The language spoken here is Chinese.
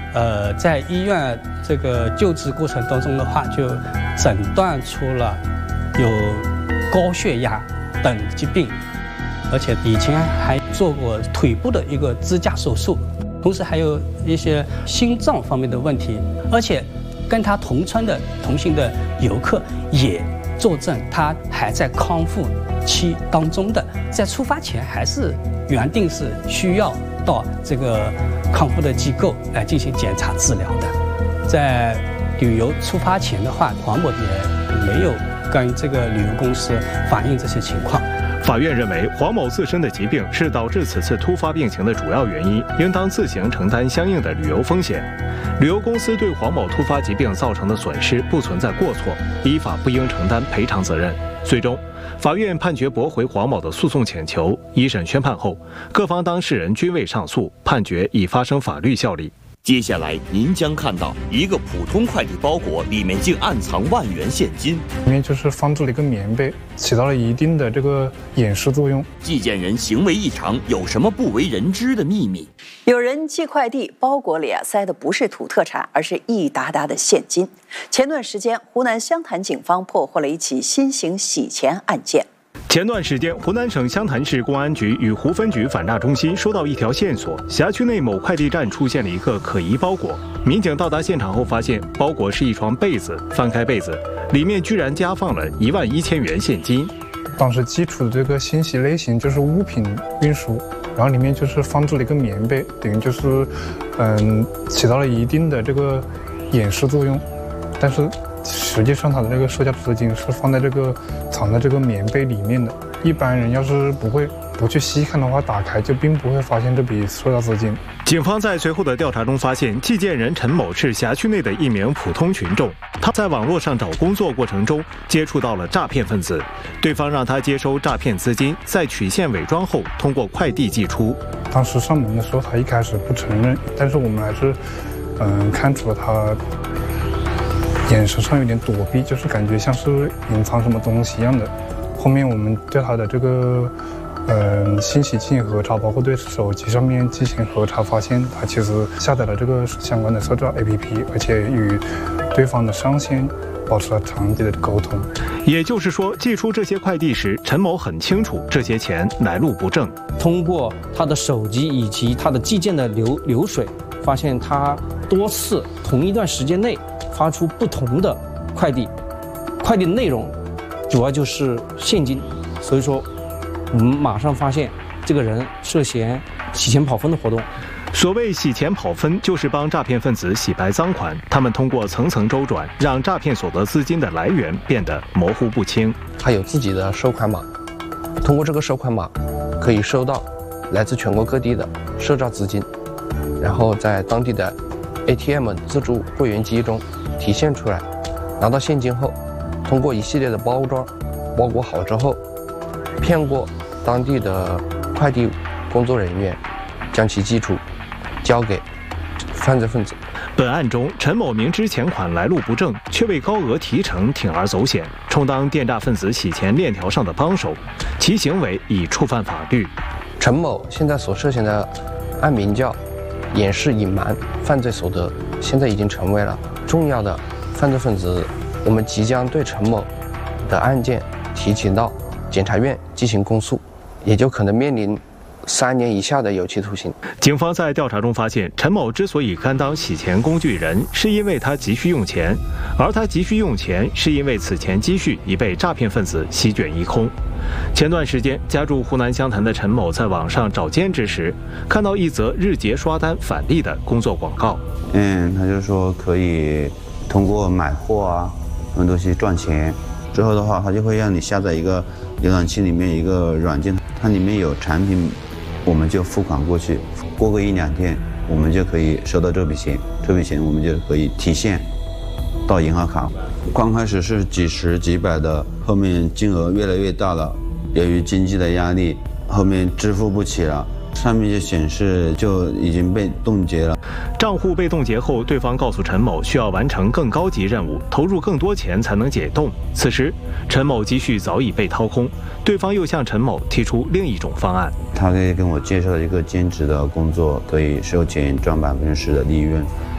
在医院这个救治过程当中的话，就诊断出了有高血压等疾病，而且以前还做过腿部的一个支架手术，同时还有一些心脏方面的问题，而且跟他同村的同行的游客也作证，他还在康复期当中的，在出发前还是原定是需要到这个康复的机构来进行检查治疗的。在旅游出发前的话，黄某也没有跟这个旅游公司反映这些情况。 法院认为，黄某自身的疾病是导致此次突发病情的主要原因，应当自行承担相应的旅游风险。旅游公司对黄某突发疾病造成的损失不存在过错，依法不应承担赔偿责任。最终，法院判决驳回黄某的诉讼请求。一审宣判后，各方当事人均未上诉，判决已发生法律效力。 接下来您将看到一个普通快递包裹里面竟暗藏万元现金， 里面就是放置了一个棉被，起到了一定的这个掩饰作用。 寄件人行为异常，有什么不为人知的秘密？ 有人寄快递，包裹里塞的不是土特产，而是一沓沓的现金。前段时间，湖南湘潭警方破获了一起新型洗钱案件。 前段时间，湖南省湘潭市公安局与湖分局反诈中心收到一条线索，辖区内某快递站出现了一个可疑包裹。民警到达现场后发现，包裹是一床被子，翻开被子，里面居然夹放了11000元现金。 当时基础的这个信息类型就是物品运输，然后里面就是放置了一个棉被，等于就是起到了一定的这个掩饰作用，但是实际上它的这个收缴资金是放在这个藏在这个棉被里面的。一般人要是不去细看的话，打开就并不会发现这笔收缴资金。 警方在随后的调查中发现，寄件人陈某是辖区内的一名普通群众，他在网络上找工作过程中接触到了诈骗分子，对方让他接收诈骗资金，在曲线伪装后通过快递寄出。 当时上门的时候，他一开始不承认，但是我们还是看出了他眼神上有点躲避，就是感觉像是隐藏什么东西一样的。后面我们对他的这个信息进行核查，包括对手机上面进行核查，发现他其实下载了这个相关的收缴 APP， 而且与对方的上线保持了长期的沟通。 也就是说，寄出这些快递时，陈某很清楚这些钱来路不正。 通过他的手机以及他的寄件的流水，发现他多次同一段时间内发出不同的快递，快递的内容主要就是现金，所以说我们马上发现这个人涉嫌洗钱跑分的活动。 所谓洗钱跑分，就是帮诈骗分子洗白赃款，他们通过层层周转，让诈骗所得资金的来源变得模糊不清。 他有自己的收款码，通过这个收款码可以收到来自全国各地的赊账资金，然后在当地的 ATM 自助会员机中提现出来，拿到现金后，通过一系列的包装包裹好之后，骗过当地的快递工作人员，将其寄出交给犯罪分子。 本案中，陈某明知钱款来路不正，却为高额提成铤而走险，充当电诈分子洗钱链条上的帮手，其行为已触犯法律。 陈某现在所涉嫌的案名叫掩饰隐瞒犯罪所得，现在已经成为了重要的犯罪分子。我们即将对陈某的案件提请到检察院进行公诉，也就可能面临3年以下的有期徒刑。 警方在调查中发现，陈某之所以甘当洗钱工具人，是因为他急需用钱，而他急需用钱，是因为此前积蓄已被诈骗分子席卷一空。前段时间，家住湖南湘潭的陈某在网上找兼职时，看到一则日结刷单返利的工作广告。 他就说可以通过买货啊，什么东西赚钱。之后的话，他就会让你下载一个浏览器里面一个软件，它里面有产品，我们就付款过去，过个1、2天，我们就可以收到这笔钱，这笔钱我们就可以提现到银行卡。刚开始是几十几百的，后面金额越来越大了，由于经济的压力，后面支付不起了，上面就显示就已经被冻结了。 账户被冻结后，对方告诉陈某需要完成更高级任务，投入更多钱才能解冻。此时，陈某积蓄早已被掏空，对方又向陈某提出另一种方案。 他可以跟我介绍一个兼职的工作，可以收钱赚10%的利润。